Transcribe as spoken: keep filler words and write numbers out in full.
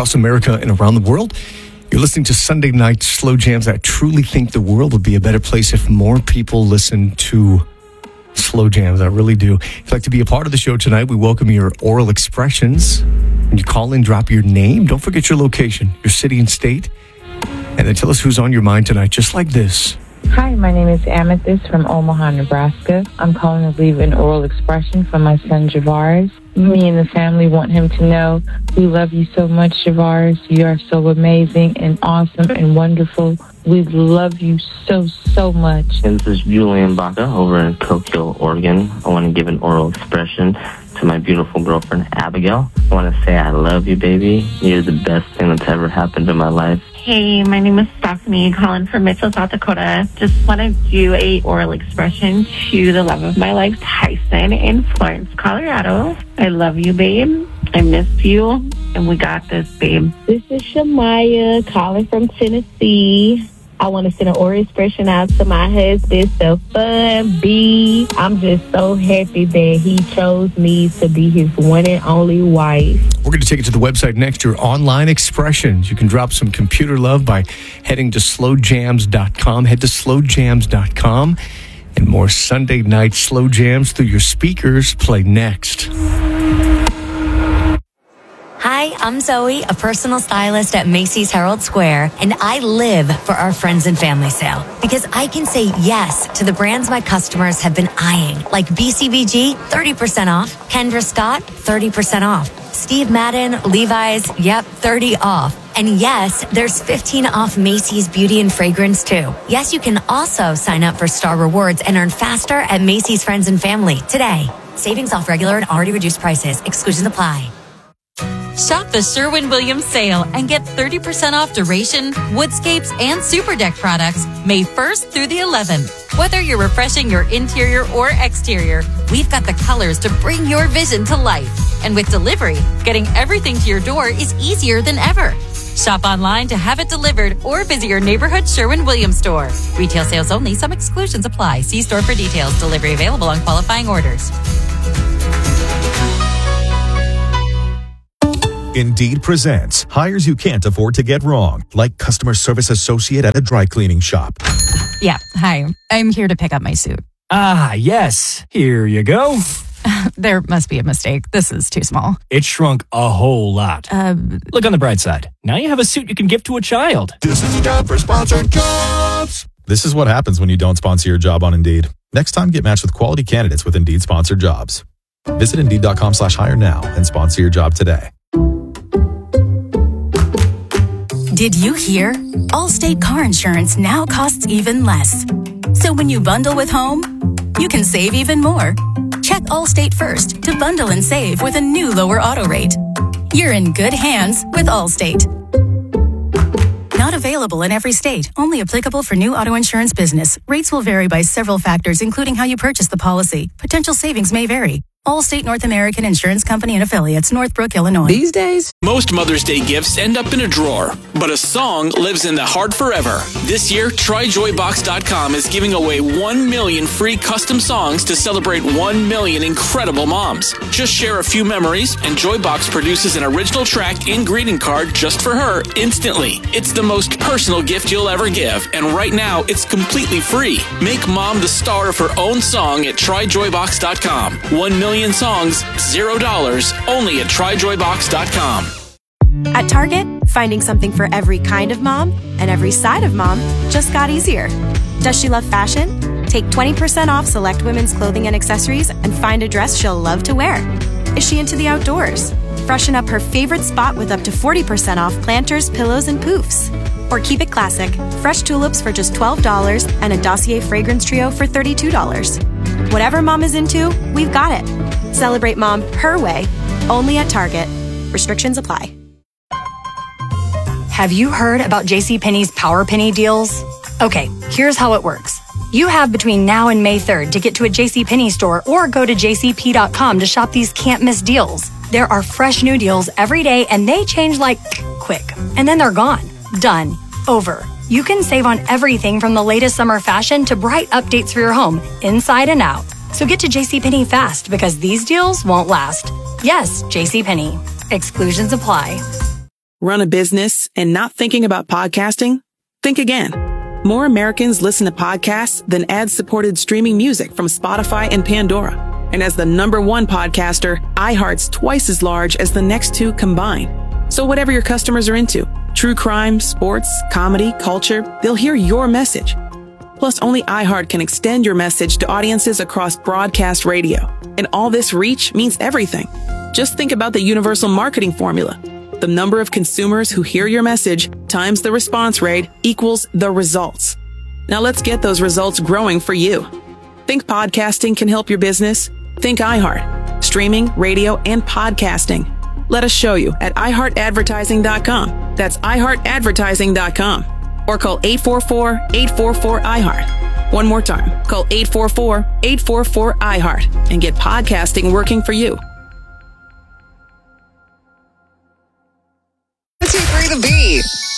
across America and around the world. You're listening to Sunday Night Slow Jams. I truly think the world would be a better place if more people listen to slow jams. I really do. If you'd like to be a part of the show tonight, we welcome your oral expressions. When you call in, drop your name. Don't forget your location, your city and state. And then tell us who's on your mind tonight, just like this. Hi, my name is Amethyst from Omaha, Nebraska. I'm calling to leave an oral expression for my son, Javaris. Me and the family want him to know we love you so much, Javaris. You are so amazing and awesome and wonderful. We love you so, so much. This is Julian Baca over in Tokyo, Oregon. I want to give an oral expression to my beautiful girlfriend, Abigail. I want to say I love you, baby. You're the best thing that's ever happened in my life. Hey, my name is Stephanie, calling from Mitchell, South Dakota. Just want to do a oral expression to the love of my life, Tyson, in Florence, Colorado. I love you, babe. I miss you, and we got this, babe. This is Shamaya, calling from Tennessee. I want to send an oral expression out to my husband, Stefan B. I'm just so happy that he chose me to be his one and only wife. We're going to take it to the website next, your online expressions. You can drop some computer love by heading to slow jams dot com. Head to slow jams dot com. And more Sunday night slow jams through your speakers play next. Hi, I'm Zoe, a personal stylist at Macy's Herald Square, and I live for our friends and family sale because I can say yes to the brands my customers have been eyeing, like B C B G, thirty percent off, Kendra Scott, thirty percent off, Steve Madden, Levi's, yep, thirty off. And yes, there's fifteen off Macy's Beauty and Fragrance too. Yes, you can also sign up for Star Rewards and earn faster at Macy's Friends and Family today. Savings off regular and already reduced prices. Exclusions apply. Shop the Sherwin-Williams sale and get thirty percent off Duration, Woodscapes, and Super Deck products May first through the eleventh. Whether you're refreshing your interior or exterior, we've got the colors to bring your vision to life. And with delivery, getting everything to your door is easier than ever. Shop online to have it delivered or visit your neighborhood Sherwin-Williams store. Retail sales only. Some exclusions apply. See store for details. Delivery available on qualifying orders. Indeed presents hires you can't afford to get wrong, like customer service associate at a dry cleaning shop. Yeah, hi. I'm here to pick up my suit. Ah, yes. Here you go. There must be a mistake. This is too small. It shrunk a whole lot. Uh, Look on the bright side. Now you have a suit you can give to a child. This is the ad for sponsored jobs. This is what happens when you don't sponsor your job on Indeed. Next time, get matched with quality candidates with Indeed sponsored jobs. Visit Indeed.com slash hire now and sponsor your job today. Did you hear? Allstate car insurance now costs even less. So when you bundle with home, you can save even more. Check Allstate first to bundle and save with a new lower auto rate. You're in good hands with Allstate. Not available in every state. Only applicable for new auto insurance business. Rates will vary by several factors, including how you purchase the policy. Potential savings may vary. Allstate North American Insurance Company and Affiliates, Northbrook, Illinois. These days, most Mother's Day gifts end up in a drawer, but a song lives in the heart forever. This year, try joy box dot com is giving away one million free custom songs to celebrate one million incredible moms. Just share a few memories, and Joybox produces an original track and greeting card just for her instantly. It's the most personal gift you'll ever give, and right now, it's completely free. Make mom the star of her own song at try joy box dot com. One million songs, zero dollars, only at try joy box dot com. At Target, finding something for every kind of mom and every side of mom just got easier. Does she love fashion? Take twenty percent off select women's clothing and accessories and find a dress she'll love to wear. Is she into the outdoors? Freshen up her favorite spot with up to forty percent off planters, pillows, and poofs. Or keep it classic, fresh tulips for just twelve dollars and a Dossier fragrance trio for thirty-two dollars. Whatever mom is into, we've got it. Celebrate mom her way, only at Target. Restrictions apply. Have you heard about JCPenney's Power Penny deals? Okay, here's how it works. You have between now and May third to get to a JCPenney store or go to j c p dot com to shop these can't-miss deals. There are fresh new deals every day, and they change like quick. And then they're gone. Done. Over. You can save on everything from the latest summer fashion to bright updates for your home, inside and out. So get to JCPenney fast because these deals won't last. Yes, JCPenney. Exclusions apply. Run a business and not thinking about podcasting? Think again. More Americans listen to podcasts than ad-supported streaming music from Spotify and Pandora. And as the number one podcaster, iHeart's twice as large as the next two combined. So whatever your customers are into, true crime, sports, comedy, culture, they'll hear your message. Plus, only iHeart can extend your message to audiences across broadcast radio. And all this reach means everything. Just think about the universal marketing formula. The number of consumers who hear your message times the response rate equals the results. Now let's get those results growing for you. Think podcasting can help your business? Think iHeart. Streaming, radio, and podcasting. Let us show you at i heart advertising dot com. That's i heart advertising dot com. Or call eight four four, eight four four, I heart. One more time. Call eight four four, eight four four, I heart and get podcasting working for you. Two, three, the beat.